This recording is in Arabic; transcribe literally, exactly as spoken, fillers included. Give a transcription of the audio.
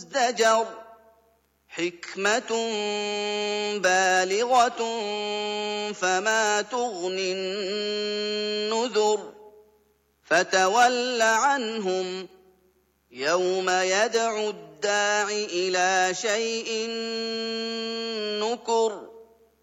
مزدجر حكمة بالغة فما تغني النذر فتول عنهم يوم يدعو الداع إلى شيء نكر